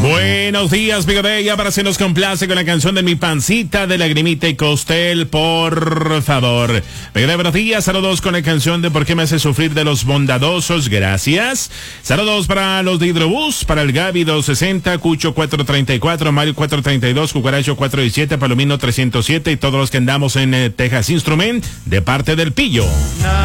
Buenos días, Bigote. Ya para se nos complace con la canción de Mi Pancita de Lagrimita y Costel, por favor. Bigote, buenos días. Saludos con la canción de Por qué me hace sufrir de Los Bondadosos. Gracias. Saludos para los de Hidrobús, para el Gaby 260, Cucho 434, Mario 432, Cucaracho 417, Palomino 307 y todos los que andamos en Texas Instrument de parte del Pillo.